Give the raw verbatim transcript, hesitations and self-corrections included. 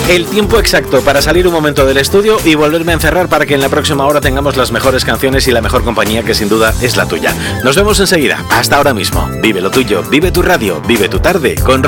el tiempo exacto para salir un momento del estudio y volverme a encerrar para que en la próxima hora tengamos las mejores canciones y la mejor compañía, que sin duda es la tuya. Nos vemos enseguida. Hasta ahora mismo. Vive lo tuyo, vive tu radio, vive tu tarde con